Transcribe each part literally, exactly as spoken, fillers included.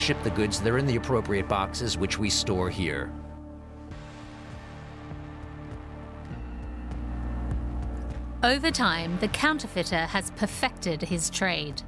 Ship the goods, they're in the appropriate boxes, which we store here. Over time, the counterfeiter has perfected his trade.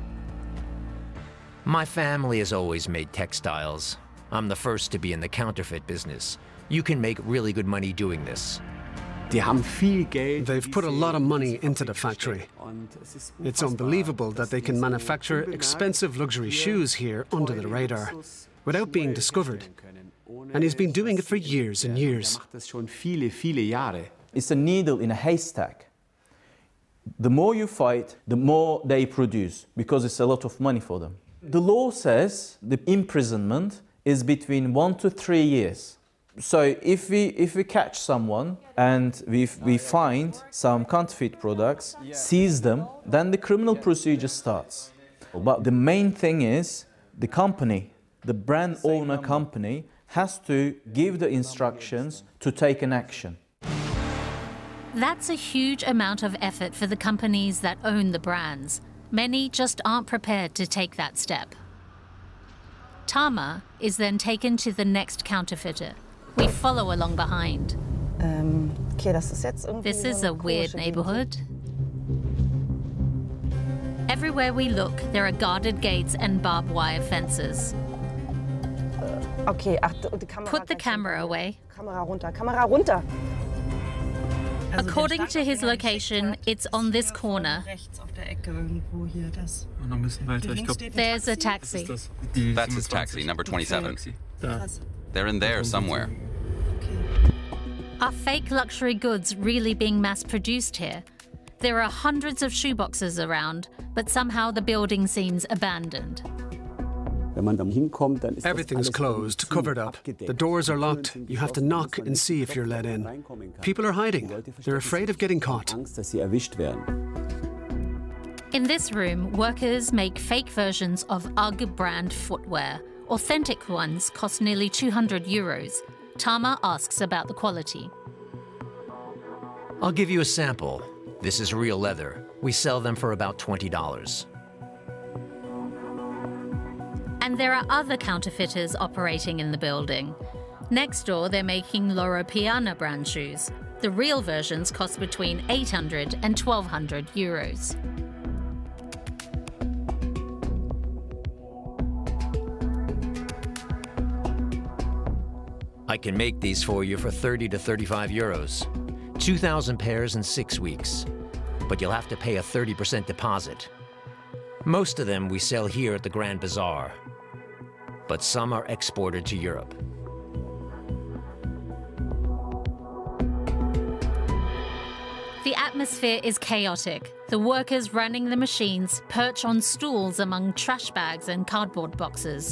My family has always made textiles. I'm the first to be in the counterfeit business. You can make really good money doing this. They've put a lot of money into the factory. It's unbelievable that they can manufacture expensive luxury shoes here under the radar, without being discovered. And he's been doing it for years and years. It's a needle in a haystack. The more you fight, the more they produce, because it's a lot of money for them. The law says the imprisonment is between one to three years. So if we, if we catch someone and we, we find some counterfeit products, seize them, then the criminal procedure starts. But the main thing is the company, the brand owner company, has to give the instructions to take an action. That's a huge amount of effort for the companies that own the brands. Many just aren't prepared to take that step. Tama is then taken to the next counterfeiter. We follow along behind. Um, okay, das ist jetzt irgendwie This is so a eine weird komische neighborhood. Everywhere we look, there are guarded gates and barbed wire fences. Gegend. Okay, ach, die Kamera Put the gleich camera runter. away. Kamera runter, Kamera runter. According to his location, it's on this corner. There's a taxi. That's his taxi, number twenty-seven. They're in there somewhere. Are fake luxury goods really being mass-produced here? There are hundreds of shoeboxes around, but somehow the building seems abandoned. Everything's closed, covered up. The doors are locked. You have to knock and see if you're let in. People are hiding. They're afraid of getting caught. In this room, workers make fake versions of UGG brand footwear. Authentic ones cost nearly two hundred euros. Tama asks about the quality. I'll give you a sample. This is real leather. We sell them for about twenty dollars. And there are other counterfeiters operating in the building. Next door, they're making Loro Piana brand shoes. The real versions cost between eight hundred and twelve hundred euros. I can make these for you for thirty to thirty-five euros. two thousand pairs in six weeks. But you'll have to pay a thirty percent deposit. Most of them we sell here at the Grand Bazaar. But some are exported to Europe. The atmosphere is chaotic. The workers running the machines perch on stools among trash bags and cardboard boxes.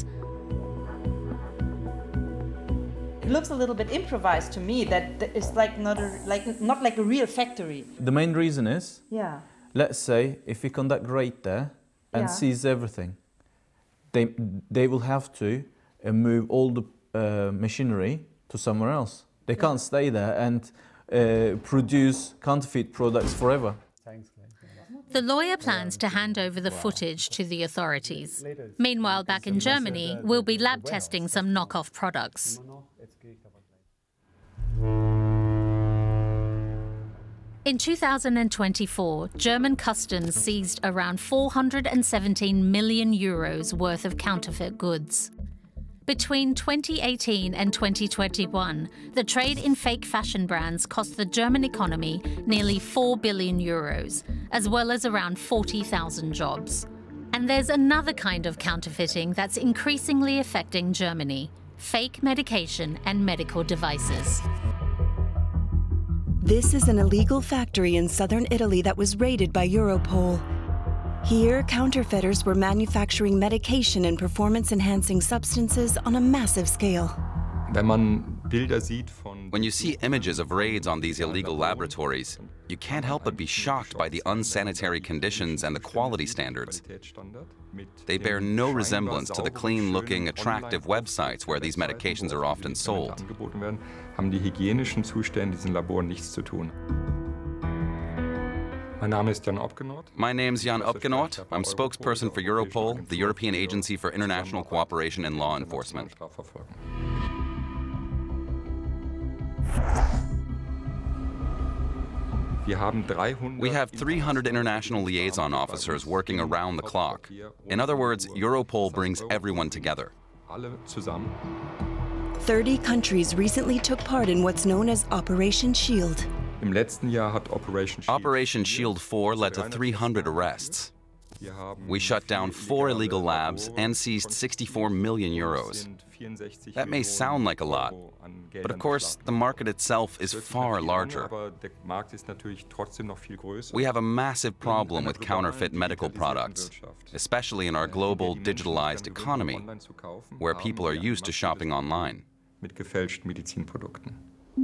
It looks a little bit improvised to me, that it's like not a, like not like a real factory. The main reason is, Yeah. let's say if we conduct raid there and Yeah. seize everything, they, they will have to uh, move all the uh, machinery to somewhere else. They can't stay there and uh, produce counterfeit products forever. The lawyer plans to hand over the footage to the authorities. Meanwhile, back in Germany, we'll be lab testing some knockoff products. In two thousand twenty-four, German customs seized around four hundred seventeen million euros worth of counterfeit goods. Between twenty eighteen and twenty twenty-one, the trade in fake fashion brands cost the German economy nearly four billion euros, as well as around forty thousand jobs. And there's another kind of counterfeiting that's increasingly affecting Germany: fake medication and medical devices. This is an illegal factory in southern Italy that was raided by Europol. Here, counterfeiters were manufacturing medication and performance-enhancing substances on a massive scale. When you see images of raids on these illegal laboratories, you can't help but be shocked by the unsanitary conditions and the quality standards. They bear no resemblance to the clean-looking, attractive websites where these medications are often sold. My name's Jan Opgenort. I'm spokesperson for Europol, the European Agency for International Cooperation in Law Enforcement. We have three hundred international liaison officers working around the clock. In other words, Europol brings everyone together. thirty countries recently took part in what's known as Operation Shield. Operation Shield four led to three hundred arrests. We shut down four illegal labs and seized sixty-four million euros. That may sound like a lot, but of course, the market itself is far larger. We have a massive problem with counterfeit medical products, especially in our global digitalized economy, where people are used to shopping online. Mit gefälschten Medizinprodukten.